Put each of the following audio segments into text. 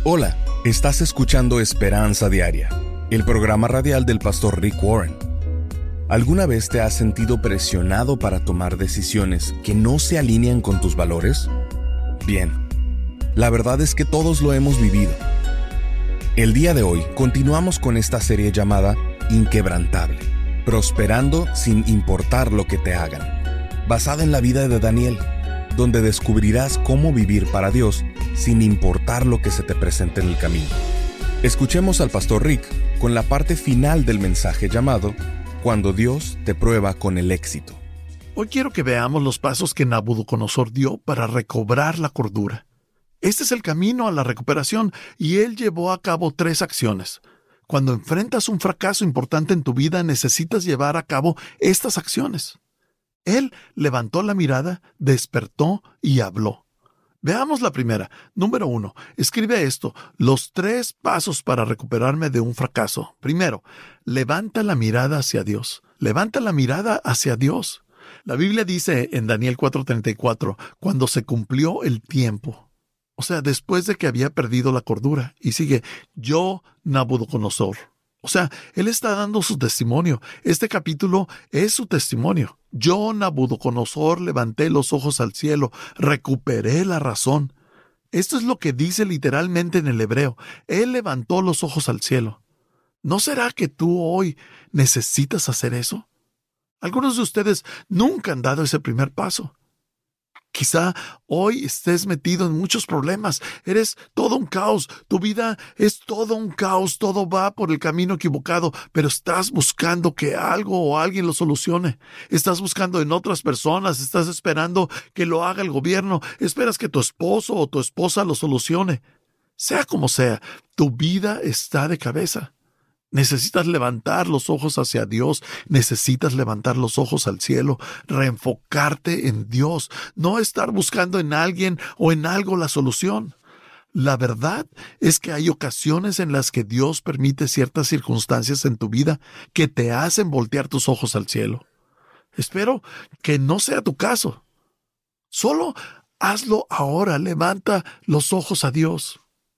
Hola, estás escuchando Esperanza Diaria, el programa radial del pastor Rick Warren. ¿Alguna vez te has sentido presionado para tomar decisiones que no se alinean con tus valores? Bien, la verdad es que todos lo hemos vivido. El día de hoy continuamos con esta serie llamada Inquebrantable, prosperando sin importar lo que te hagan, basada en la vida de Daniel, donde descubrirás cómo vivir para Dios sin importar lo que se te presente en el camino. Escuchemos al pastor Rick con la parte final del mensaje llamado Cuando Dios te prueba con el éxito. Hoy quiero que veamos los pasos que Nabucodonosor dio para recobrar la cordura. Este es el camino a la recuperación y él llevó a cabo 3 acciones. Cuando enfrentas un fracaso importante en tu vida, necesitas llevar a cabo estas acciones. Él levantó la mirada, despertó y habló. Veamos la primera. Número 1. Escribe esto: los 3 pasos para recuperarme de un fracaso. Primero, levanta la mirada hacia Dios. Levanta la mirada hacia Dios. La Biblia dice en Daniel 4:34, cuando se cumplió el tiempo. O sea, después de que había perdido la cordura. Y sigue, yo, Nabucodonosor. O sea, él está dando su testimonio. Este capítulo es su testimonio. Yo, Nabucodonosor, levanté los ojos al cielo, recuperé la razón. Esto es lo que dice literalmente en el hebreo. Él levantó los ojos al cielo. ¿No será que tú hoy necesitas hacer eso? Algunos de ustedes nunca han dado ese primer paso. Quizá hoy estés metido en muchos problemas. Eres todo un caos. Tu vida es todo un caos. Todo va por el camino equivocado, pero estás buscando que algo o alguien lo solucione. Estás buscando en otras personas. Estás esperando que lo haga el gobierno. Esperas que tu esposo o tu esposa lo solucione. Sea como sea, tu vida está de cabeza. Necesitas levantar los ojos hacia Dios, necesitas levantar los ojos al cielo, reenfocarte en Dios, no estar buscando en alguien o en algo la solución. La verdad es que hay ocasiones en las que Dios permite ciertas circunstancias en tu vida que te hacen voltear tus ojos al cielo. Espero que no sea tu caso. Solo hazlo ahora, levanta los ojos a Dios.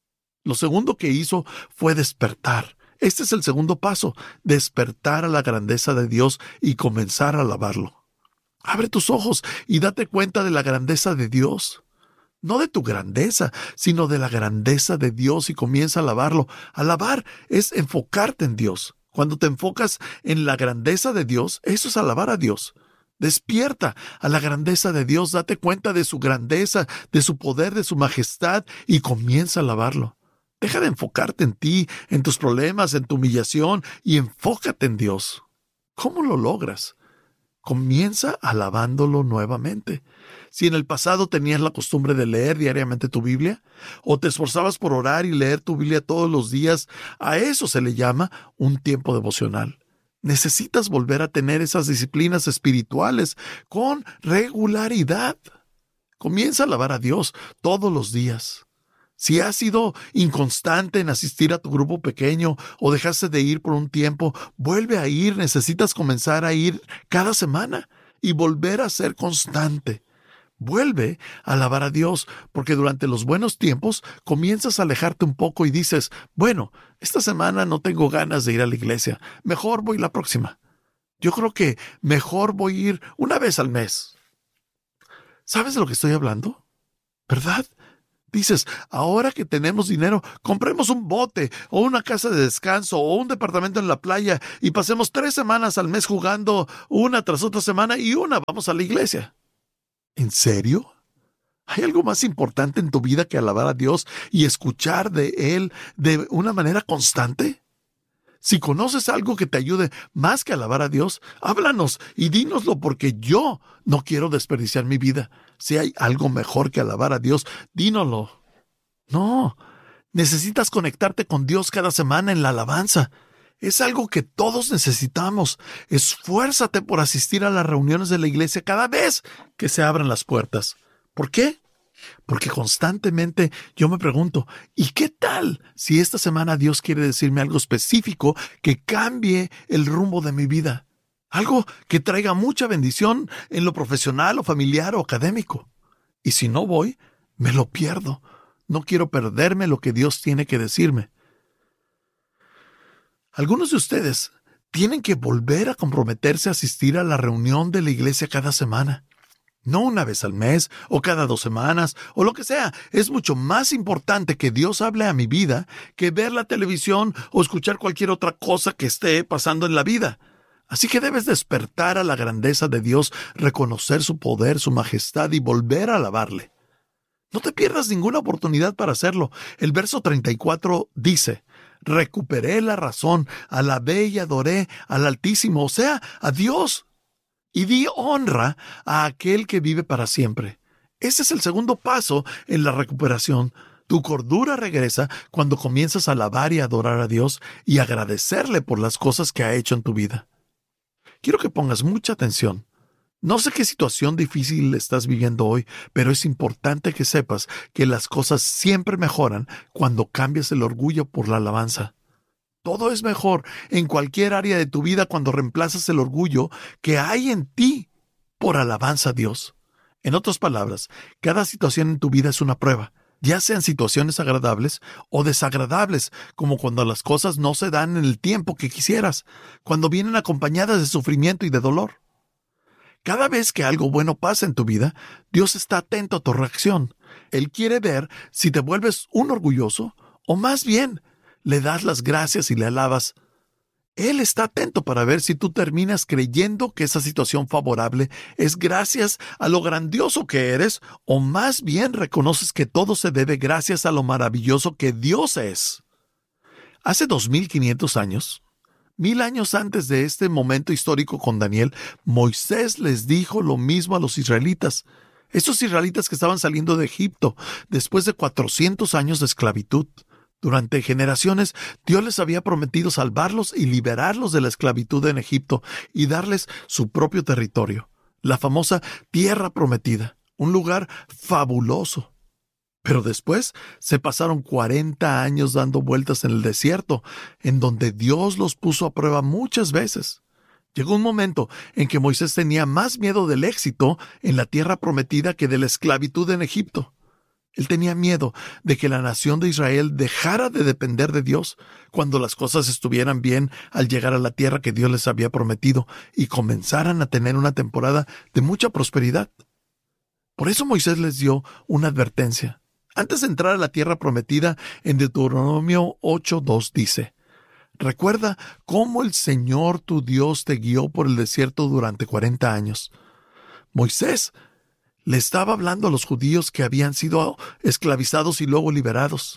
Lo segundo que hizo fue despertar. Este es el segundo paso, despertar a la grandeza de Dios y comenzar a alabarlo. Abre tus ojos y date cuenta de la grandeza de Dios. No de tu grandeza, sino de la grandeza de Dios y comienza a alabarlo. Alabar es enfocarte en Dios. Cuando te enfocas en la grandeza de Dios, eso es alabar a Dios. Despierta a la grandeza de Dios, date cuenta de su grandeza, de su poder, de su majestad y comienza a alabarlo. Deja de enfocarte en ti, en tus problemas, en tu humillación y enfócate en Dios. ¿Cómo lo logras? Comienza alabándolo nuevamente. Si en el pasado tenías la costumbre de leer diariamente tu Biblia, o te esforzabas por orar y leer tu Biblia todos los días, a eso se le llama un tiempo devocional. Necesitas volver a tener esas disciplinas espirituales con regularidad. Comienza a alabar a Dios todos los días. Si has sido inconstante en asistir a tu grupo pequeño o dejaste de ir por un tiempo, vuelve a ir. Necesitas comenzar a ir cada semana y volver a ser constante. Vuelve a alabar a Dios, porque durante los buenos tiempos comienzas a alejarte un poco y dices, bueno, esta semana no tengo ganas de ir a la iglesia, mejor voy la próxima. Yo creo que mejor voy a ir una vez al mes. ¿Sabes de lo que estoy hablando? ¿Verdad? Dices, ahora que tenemos dinero, compremos un bote o una casa de descanso o un departamento en la playa y pasemos 3 semanas al mes jugando una tras otra semana y vamos a la iglesia. ¿En serio? ¿Hay algo más importante en tu vida que alabar a Dios y escuchar de Él de una manera constante? Si conoces algo que te ayude más que alabar a Dios, háblanos y dínoslo, porque yo no quiero desperdiciar mi vida. Si hay algo mejor que alabar a Dios, dínoslo. No, necesitas conectarte con Dios cada semana en la alabanza. Es algo que todos necesitamos. Esfuérzate por asistir a las reuniones de la iglesia cada vez que se abran las puertas. ¿Por qué? Porque constantemente yo me pregunto, ¿y qué tal si esta semana Dios quiere decirme algo específico que cambie el rumbo de mi vida? Algo que traiga mucha bendición en lo profesional o familiar o académico. Y si no voy, me lo pierdo. No quiero perderme lo que Dios tiene que decirme. Algunos de ustedes tienen que volver a comprometerse a asistir a la reunión de la iglesia cada semana. No una vez al mes, o cada 2 semanas, o lo que sea. Es mucho más importante que Dios hable a mi vida que ver la televisión o escuchar cualquier otra cosa que esté pasando en la vida. Así que debes despertar a la grandeza de Dios, reconocer su poder, su majestad y volver a alabarle. No te pierdas ninguna oportunidad para hacerlo. El verso 34 dice: recuperé la razón, alabé y adoré al Altísimo, o sea, a Dios, y di honra a aquel que vive para siempre. Ese es el segundo paso en la recuperación. Tu cordura regresa cuando comienzas a alabar y adorar a Dios y agradecerle por las cosas que ha hecho en tu vida. Quiero que pongas mucha atención. No sé qué situación difícil estás viviendo hoy, pero es importante que sepas que las cosas siempre mejoran cuando cambias el orgullo por la alabanza. Todo es mejor en cualquier área de tu vida cuando reemplazas el orgullo que hay en ti por alabanza a Dios. En otras palabras, cada situación en tu vida es una prueba, ya sean situaciones agradables o desagradables, como cuando las cosas no se dan en el tiempo que quisieras, cuando vienen acompañadas de sufrimiento y de dolor. Cada vez que algo bueno pasa en tu vida, Dios está atento a tu reacción. Él quiere ver si te vuelves un orgulloso o más bien le das las gracias y le alabas. Él está atento para ver si tú terminas creyendo que esa situación favorable es gracias a lo grandioso que eres o más bien reconoces que todo se debe gracias a lo maravilloso que Dios es. Hace 2500 años, 1000 años antes de este momento histórico con Daniel, Moisés les dijo lo mismo a los israelitas. Estos israelitas que estaban saliendo de Egipto después de 400 años de esclavitud. Durante generaciones, Dios les había prometido salvarlos y liberarlos de la esclavitud en Egipto y darles su propio territorio, la famosa Tierra Prometida, un lugar fabuloso. Pero después se pasaron 40 años dando vueltas en el desierto, en donde Dios los puso a prueba muchas veces. Llegó un momento en que Moisés tenía más miedo del éxito en la Tierra Prometida que de la esclavitud en Egipto. Él tenía miedo de que la nación de Israel dejara de depender de Dios cuando las cosas estuvieran bien al llegar a la tierra que Dios les había prometido y comenzaran a tener una temporada de mucha prosperidad. Por eso Moisés les dio una advertencia. Antes de entrar a la tierra prometida, en Deuteronomio 8:2 dice: recuerda cómo el Señor tu Dios te guió por el desierto durante 40 años. Moisés le estaba hablando a los judíos que habían sido esclavizados y luego liberados.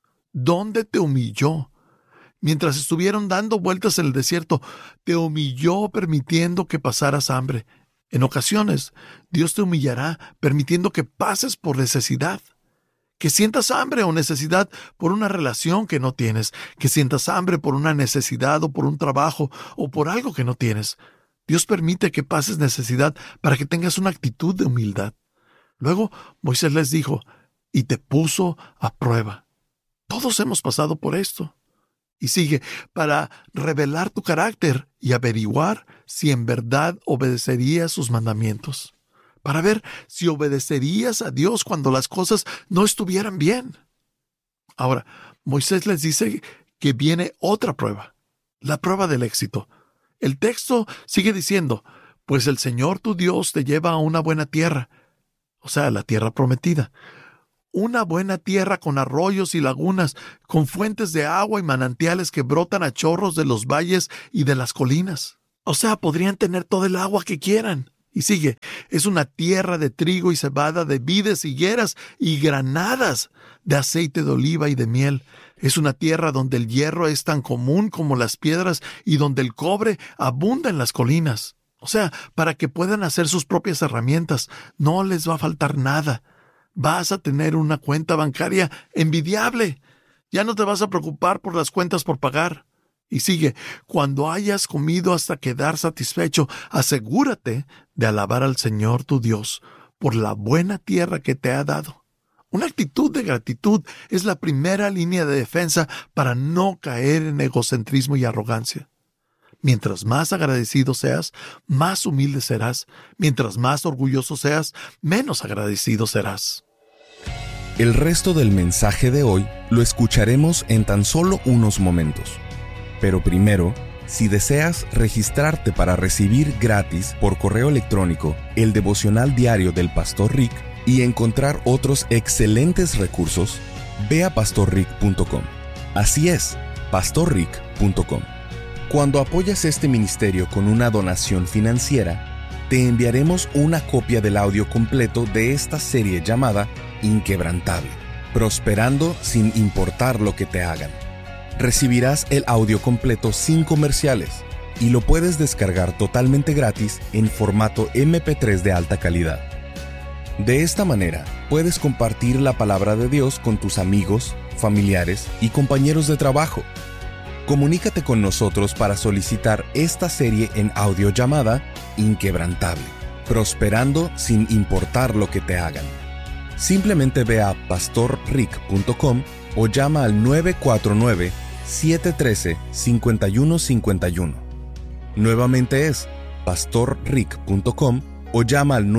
¿Dónde te humilló? Mientras estuvieron dando vueltas en el desierto, te humilló permitiendo que pasaras hambre. En ocasiones, Dios te humillará permitiendo que pases por necesidad. Que sientas hambre o necesidad por una relación que no tienes. Que sientas hambre por una necesidad o por un trabajo o por algo que no tienes. Dios permite que pases necesidad para que tengas una actitud de humildad. Luego Moisés les dijo, y te puso a prueba. Todos hemos pasado por esto. Y sigue, para revelar tu carácter y averiguar si en verdad obedecerías sus mandamientos. Para ver si obedecerías a Dios cuando las cosas no estuvieran bien. Ahora, Moisés les dice que viene otra prueba, la prueba del éxito. El texto sigue diciendo, pues el Señor tu Dios te lleva a una buena tierra, o sea, la tierra prometida. Una buena tierra con arroyos y lagunas, con fuentes de agua y manantiales que brotan a chorros de los valles y de las colinas. O sea, podrían tener todo el agua que quieran. Y sigue, es una tierra de trigo y cebada, de vides, higueras y granadas, de aceite de oliva y de miel. Es una tierra donde el hierro es tan común como las piedras y donde el cobre abunda en las colinas. O sea, para que puedan hacer sus propias herramientas, no les va a faltar nada. Vas a tener una cuenta bancaria envidiable. Ya no te vas a preocupar por las cuentas por pagar. Y sigue, cuando hayas comido hasta quedar satisfecho, asegúrate de alabar al Señor tu Dios por la buena tierra que te ha dado. Una actitud de gratitud es la primera línea de defensa para no caer en egocentrismo y arrogancia. Mientras más agradecido seas, más humilde serás. Mientras más orgulloso seas, menos agradecido serás. El resto del mensaje de hoy lo escucharemos en tan solo unos momentos. Pero primero, si deseas registrarte para recibir gratis por correo electrónico el devocional diario del Pastor Rick y encontrar otros excelentes recursos, ve a pastorrick.com. Así es, pastorrick.com. Cuando apoyas este ministerio con una donación financiera, te enviaremos una copia del audio completo de esta serie llamada Inquebrantable, prosperando sin importar lo que te hagan. Recibirás el audio completo sin comerciales y lo puedes descargar totalmente gratis en formato MP3 de alta calidad. De esta manera, puedes compartir la palabra de Dios con tus amigos, familiares y compañeros de trabajo. Comunícate con nosotros para solicitar esta serie en audio llamada Inquebrantable, prosperando sin importar lo que te hagan. Simplemente ve a pastorrick.com o llama al 949-713-5151. Nuevamente es pastorrick.com o llama al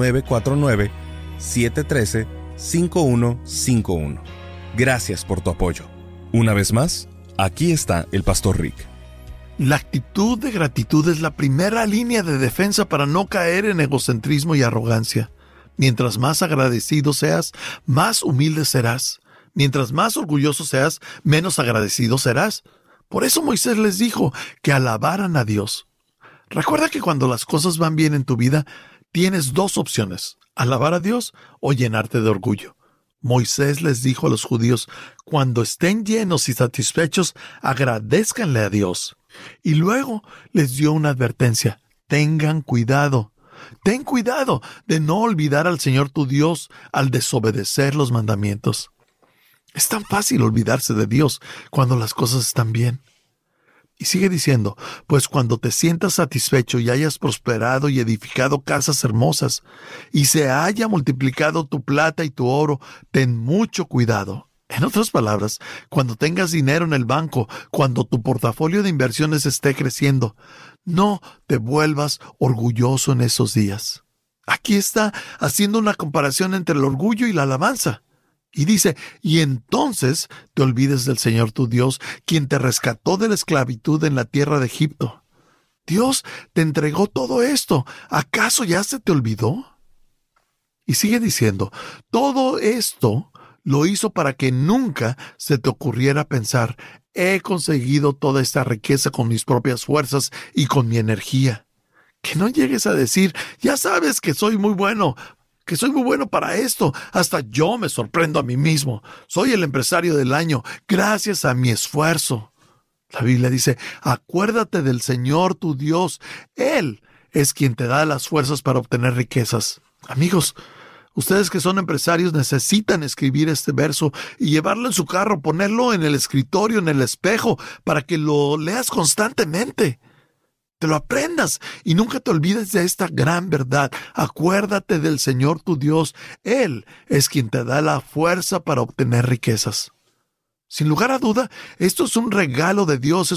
949-713-5151. Gracias por tu apoyo. Una vez más, aquí está el Pastor Rick. La actitud de gratitud es la primera línea de defensa para no caer en egocentrismo y arrogancia. Mientras más agradecido seas, más humilde serás. Mientras más orgulloso seas, menos agradecido serás. Por eso Moisés les dijo que alabaran a Dios. Recuerda que cuando las cosas van bien en tu vida, tienes dos opciones: alabar a Dios o llenarte de orgullo. Moisés les dijo a los judíos: cuando estén llenos y satisfechos, agradézcanle a Dios. Y luego les dio una advertencia: tengan cuidado. Ten cuidado de no olvidar al Señor tu Dios al desobedecer los mandamientos. Es tan fácil olvidarse de Dios cuando las cosas están bien. Y sigue diciendo: pues cuando te sientas satisfecho y hayas prosperado y edificado casas hermosas, y se haya multiplicado tu plata y tu oro, ten mucho cuidado. En otras palabras, cuando tengas dinero en el banco, cuando tu portafolio de inversiones esté creciendo, no te vuelvas orgulloso en esos días. Aquí está haciendo una comparación entre el orgullo y la alabanza. Y dice: y entonces te olvides del Señor tu Dios, quien te rescató de la esclavitud en la tierra de Egipto. Dios te entregó todo esto. ¿Acaso ya se te olvidó? Y sigue diciendo: todo esto lo hizo para que nunca se te ocurriera pensar: he conseguido toda esta riqueza con mis propias fuerzas y con mi energía. Que no llegues a decir: ya sabes que soy muy bueno para esto. Hasta yo me sorprendo a mí mismo. Soy el empresario del año gracias a mi esfuerzo. La Biblia dice: acuérdate del Señor tu Dios. Él es quien te da las fuerzas para obtener riquezas. Amigos, ustedes que son empresarios necesitan escribir este verso y llevarlo en su carro, ponerlo en el escritorio, en el espejo, para que lo leas constantemente. Te lo aprendas y nunca te olvides de esta gran verdad. Acuérdate del Señor tu Dios. Él es quien te da la fuerza para obtener riquezas. Sin lugar a duda, esto es un regalo de Dios,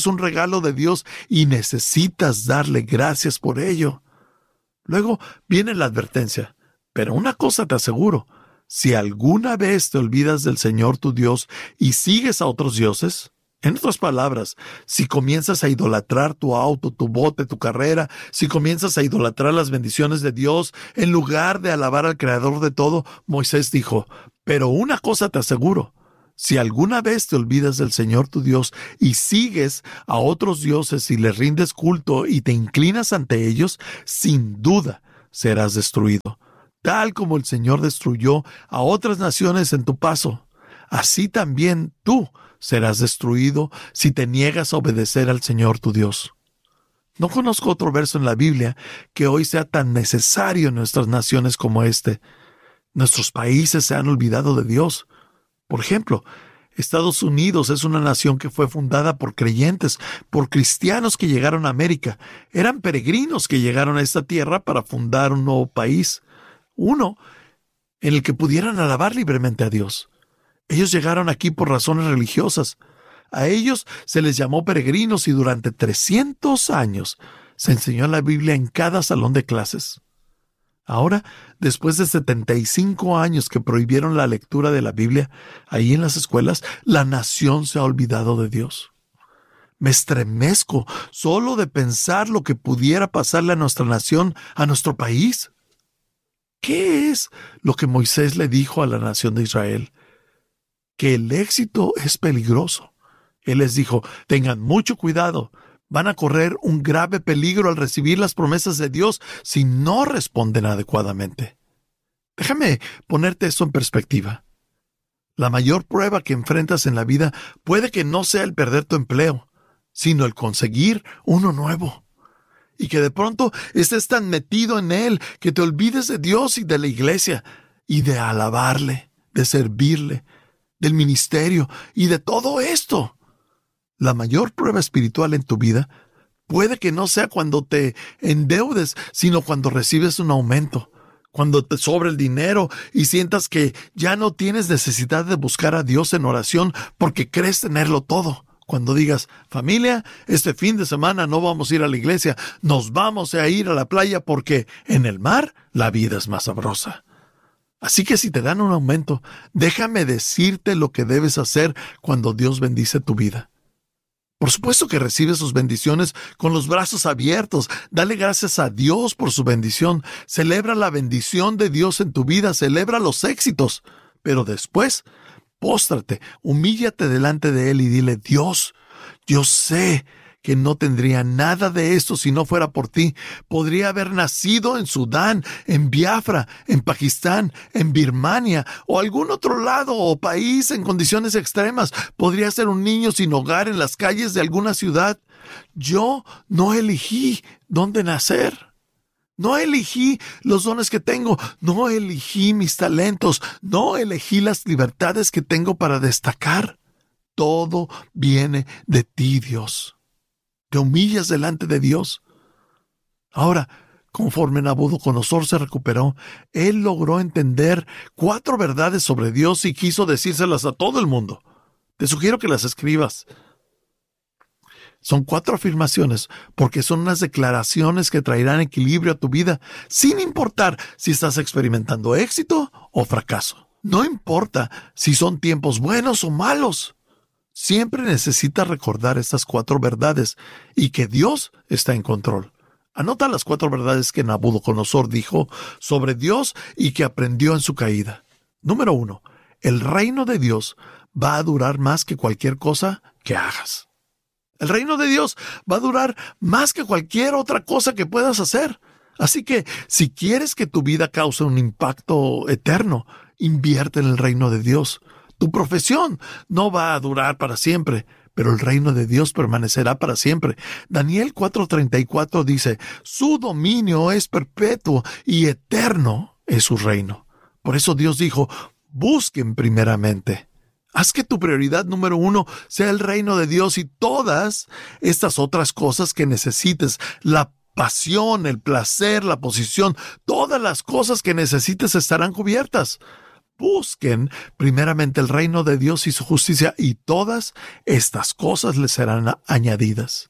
y necesitas darle gracias por ello. Luego viene la advertencia. Pero una cosa te aseguro: si alguna vez te olvidas del Señor tu Dios y sigues a otros dioses, en otras palabras, si comienzas a idolatrar tu auto, tu bote, tu carrera, si comienzas a idolatrar las bendiciones de Dios, en lugar de alabar al Creador de todo, Moisés dijo: pero una cosa te aseguro: si alguna vez te olvidas del Señor tu Dios y sigues a otros dioses y les rindes culto y te inclinas ante ellos, sin duda serás destruido. Tal como el Señor destruyó a otras naciones en tu paso, así también tú serás destruido si te niegas a obedecer al Señor tu Dios. No conozco otro verso en la Biblia que hoy sea tan necesario en nuestras naciones como este. Nuestros países se han olvidado de Dios. Por ejemplo, Estados Unidos es una nación que fue fundada por creyentes, por cristianos que llegaron a América. Eran peregrinos que llegaron a esta tierra para fundar un nuevo país, uno en el que pudieran alabar libremente a Dios. Ellos llegaron aquí por razones religiosas. A ellos se les llamó peregrinos y durante 300 años se enseñó la Biblia en cada salón de clases. Ahora, después de 75 años que prohibieron la lectura de la Biblia, ahí en las escuelas, la nación se ha olvidado de Dios. Me estremezco solo de pensar lo que pudiera pasarle a nuestra nación, a nuestro país. ¿Qué es lo que Moisés le dijo a la nación de Israel? Que el éxito es peligroso. Él les dijo, tengan mucho cuidado. Van a correr un grave peligro al recibir las promesas de Dios si no responden adecuadamente. Déjame ponerte esto en perspectiva. La mayor prueba que enfrentas en la vida puede que no sea el perder tu empleo, sino el conseguir uno nuevo. Y que de pronto estés tan metido en él que te olvides de Dios y de la iglesia, y de alabarle, de servirle, del ministerio y de todo esto. La mayor prueba espiritual en tu vida puede que no sea cuando te endeudes, sino cuando recibes un aumento, cuando te sobra el dinero y sientas que ya no tienes necesidad de buscar a Dios en oración porque crees tenerlo todo. Cuando digas, familia, este fin de semana no vamos a ir a la iglesia, nos vamos a ir a la playa porque en el mar la vida es más sabrosa. Así que si te dan un aumento, déjame decirte lo que debes hacer cuando Dios bendice tu vida. Por supuesto que recibes sus bendiciones con los brazos abiertos. Dale gracias a Dios por su bendición. Celebra la bendición de Dios en tu vida. Celebra los éxitos. Pero después, póstrate, humíllate delante de Él y dile, Dios, yo sé que no tendría nada de esto si no fuera por ti. Podría haber nacido en Sudán, en Biafra, en Pakistán, en Birmania o algún otro lado o país en condiciones extremas. Podría ser un niño sin hogar en las calles de alguna ciudad. Yo no elegí dónde nacer. No elegí los dones que tengo. No elegí mis talentos. No elegí las libertades que tengo para destacar. Todo viene de ti, Dios. Te humillas delante de Dios. Ahora, conforme Nabucodonosor se recuperó, él logró entender 4 verdades sobre Dios y quiso decírselas a todo el mundo. Te sugiero que las escribas. Son 4 afirmaciones porque son unas declaraciones que traerán equilibrio a tu vida, sin importar si estás experimentando éxito o fracaso. No importa si son tiempos buenos o malos. Siempre necesitas recordar estas 4 verdades y que Dios está en control. Anota las 4 verdades que Nabucodonosor dijo sobre Dios y que aprendió en su caída. Número 1. El reino de Dios va a durar más que cualquier cosa que hagas. El reino de Dios va a durar más que cualquier otra cosa que puedas hacer. Así que, si quieres que tu vida cause un impacto eterno, invierte en el reino de Dios. Tu profesión no va a durar para siempre, pero el reino de Dios permanecerá para siempre. Daniel 4:34 dice, su dominio es perpetuo y eterno es su reino. Por eso Dios dijo, busquen primeramente. Haz que tu prioridad número 1 sea el reino de Dios y todas estas otras cosas que necesites, la pasión, el placer, la posición, todas las cosas que necesites estarán cubiertas. Busquen primeramente el reino de Dios y su justicia y todas estas cosas les serán añadidas.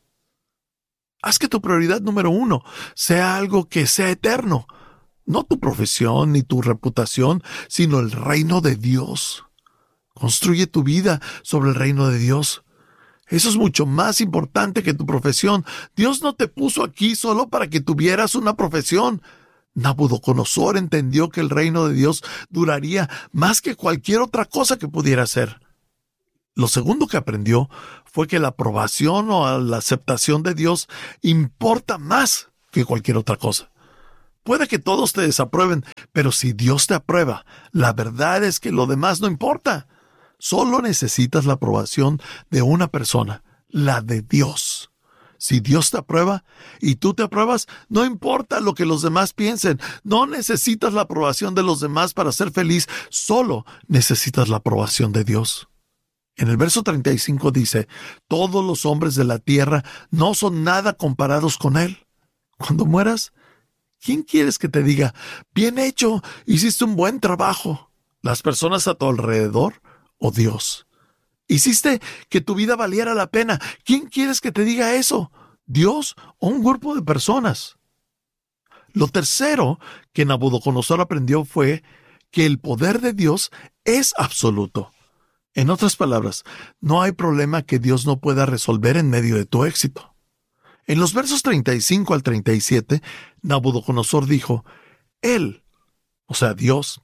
Haz que tu prioridad número 1 sea algo que sea eterno. No tu profesión ni tu reputación, sino el reino de Dios. Construye tu vida sobre el reino de Dios. Eso es mucho más importante que tu profesión. Dios no te puso aquí solo para que tuvieras una profesión. Nabucodonosor entendió que el reino de Dios duraría más que cualquier otra cosa que pudiera hacer. Lo segundo que aprendió fue que la aprobación o la aceptación de Dios importa más que cualquier otra cosa. Puede que todos te desaprueben, pero si Dios te aprueba, la verdad es que lo demás no importa. Solo necesitas la aprobación de una persona, la de Dios. Si Dios te aprueba y tú te apruebas, no importa lo que los demás piensen. No necesitas la aprobación de los demás para ser feliz, solo necesitas la aprobación de Dios. En el verso 35 dice, todos los hombres de la tierra no son nada comparados con Él. Cuando mueras, ¿quién quieres que te diga, bien hecho, hiciste un buen trabajo? ¿Las personas a tu alrededor o Dios? ¿Hiciste que tu vida valiera la pena? ¿Quién quieres que te diga eso? ¿Dios o un grupo de personas? Lo tercero que Nabucodonosor aprendió fue que el poder de Dios es absoluto. En otras palabras, no hay problema que Dios no pueda resolver en medio de tu éxito. En los versos 35 al 37, Nabucodonosor dijo, Él, o sea, Dios,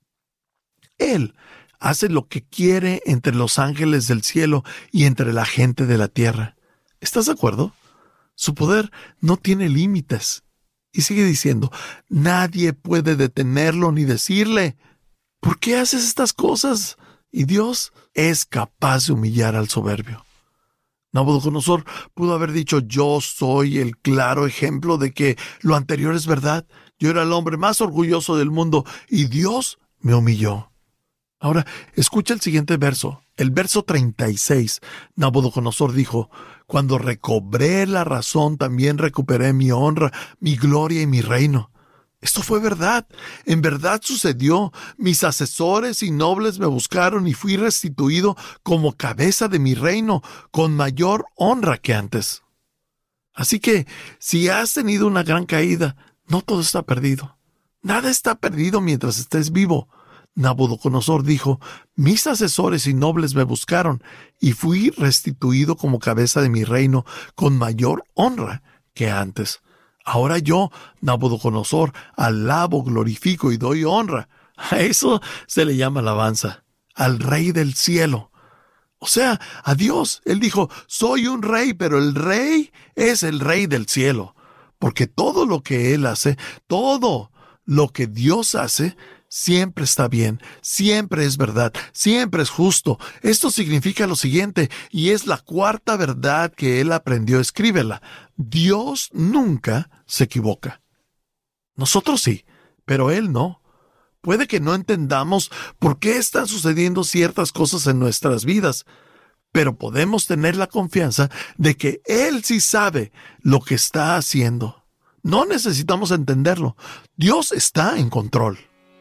Él hace lo que quiere entre los ángeles del cielo y entre la gente de la tierra. ¿Estás de acuerdo? Su poder no tiene límites. Y sigue diciendo, nadie puede detenerlo ni decirle, ¿por qué haces estas cosas? Y Dios es capaz de humillar al soberbio. Nabucodonosor pudo haber dicho, yo soy el claro ejemplo de que lo anterior es verdad. Yo era el hombre más orgulloso del mundo y Dios me humilló. Ahora, escucha el siguiente verso. El verso 36. Nabucodonosor dijo, cuando recobré la razón, también recuperé mi honra, mi gloria y mi reino. Esto fue verdad. En verdad sucedió. Mis asesores y nobles me buscaron y fui restituido como cabeza de mi reino, con mayor honra que antes. Así que, si has tenido una gran caída, no todo está perdido. Nada está perdido mientras estés vivo. Nabucodonosor dijo, mis asesores y nobles me buscaron y fui restituido como cabeza de mi reino con mayor honra que antes. Ahora yo, Nabucodonosor, alabo, glorifico y doy honra. A eso se le llama alabanza, al Rey del cielo. O sea, a Dios. Él dijo, soy un rey, pero el rey es el Rey del cielo. Porque todo lo que Él hace, todo lo que Dios hace, siempre está bien, siempre es verdad, siempre es justo. Esto significa lo siguiente, y es la cuarta verdad que él aprendió. Escríbela. Dios nunca se equivoca. Nosotros sí, pero Él no. Puede que no entendamos por qué están sucediendo ciertas cosas en nuestras vidas, pero podemos tener la confianza de que Él sí sabe lo que está haciendo. No necesitamos entenderlo. Dios está en control.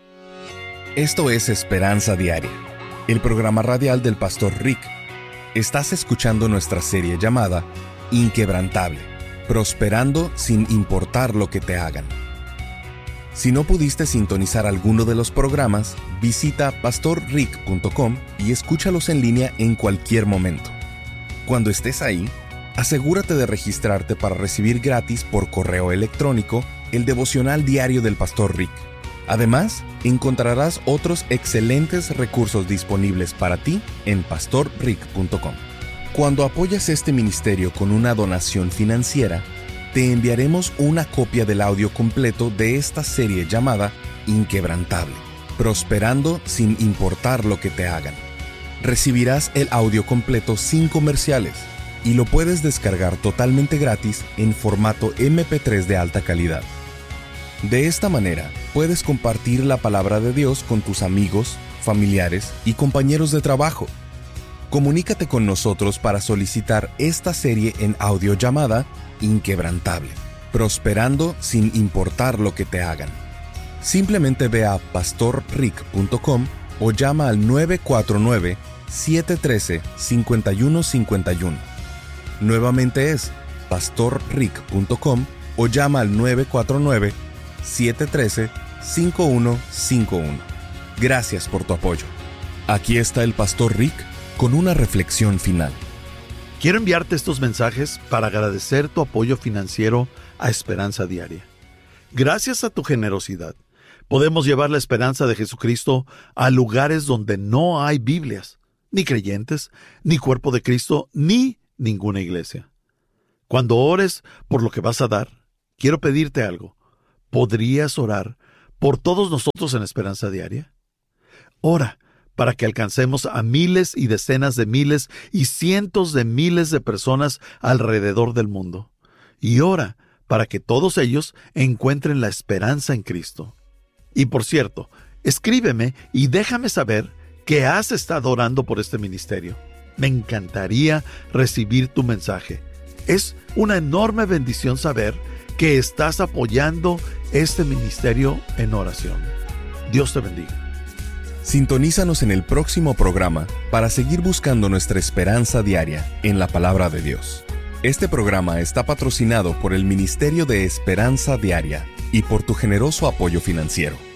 Esto es Esperanza Diaria, el programa radial del pastor Rick. Estás escuchando nuestra serie llamada Inquebrantable, prosperando sin importar lo que te hagan. Si no pudiste sintonizar alguno de los programas, visita pastorrick.com y escúchalos en línea en cualquier momento. Cuando estés ahí, asegúrate de registrarte para recibir gratis por correo electrónico el devocional diario del pastor Rick. Además, encontrarás otros excelentes recursos disponibles para ti en pastorrick.com. Cuando apoyas este ministerio con una donación financiera, te enviaremos una copia del audio completo de esta serie llamada Inquebrantable, prosperando sin importar lo que te hagan. Recibirás el audio completo sin comerciales y lo puedes descargar totalmente gratis en formato MP3 de alta calidad. De esta manera, puedes compartir la palabra de Dios con tus amigos, familiares y compañeros de trabajo. Comunícate con nosotros para solicitar esta serie en audio llamada Inquebrantable, prosperando sin importar lo que te hagan. Simplemente ve a pastorrick.com o llama al 949-713-5151. Nuevamente es pastorrick.com o llama al 949-713-5151. Gracias por tu apoyo. Aquí está el pastor Rick con una reflexión final. Quiero enviarte estos mensajes para agradecer tu apoyo financiero a Esperanza Diaria. Gracias a tu generosidad, podemos llevar la esperanza de Jesucristo a lugares donde no hay Biblias, ni creyentes, ni cuerpo de Cristo, ni ninguna iglesia. Cuando ores por lo que vas a dar, quiero pedirte algo. ¿Podrías orar por todos nosotros en Esperanza Diaria? Ora para que alcancemos a miles y decenas de miles y cientos de miles de personas alrededor del mundo. Y ora para que todos ellos encuentren la esperanza en Cristo. Y por cierto, escríbeme y déjame saber que has estado orando por este ministerio. Me encantaría recibir tu mensaje. Es una enorme bendición saber que estás apoyando este ministerio en oración. Dios te bendiga. Sintonízanos en el próximo programa para seguir buscando nuestra esperanza diaria en la palabra de Dios. Este programa está patrocinado por el Ministerio de Esperanza Diaria y por tu generoso apoyo financiero.